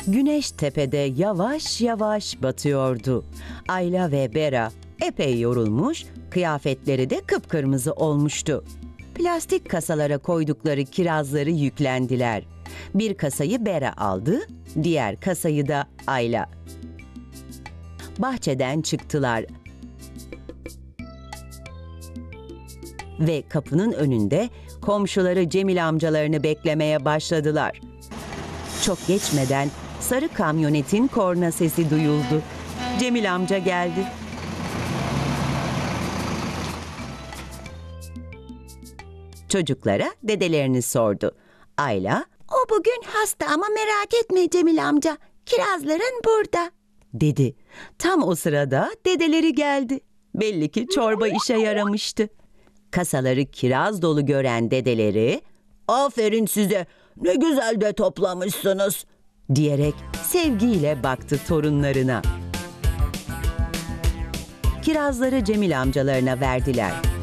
Güneş tepede yavaş yavaş batıyordu. Ayla ve Bera epey yorulmuş, kıyafetleri de kıpkırmızı olmuştu. Plastik kasalara koydukları kirazları yüklendiler. Bir kasayı Bera aldı, diğer kasayı da Ayla. Bahçeden çıktılar ve kapının önünde komşuları Cemil amcalarını beklemeye başladılar. Çok geçmeden sarı kamyonetin korna sesi duyuldu. Cemil amca geldi. Çocuklara dedelerini sordu. Ayla, "O bugün hasta ama merak etme Cemil amca. Kirazların burada," dedi. Tam o sırada dedeleri geldi. Belli ki çorba işe yaramıştı. Kasaları kiraz dolu gören dedeleri, "Aferin size, ne güzel de toplamışsınız," diyerek sevgiyle baktı torunlarına. Kirazları Cemil amcalarına verdiler.